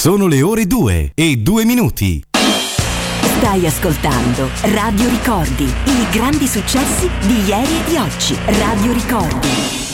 Sono le ore 2:02. Stai ascoltando Radio Ricordi, i grandi successi di ieri e di oggi. Radio Ricordi.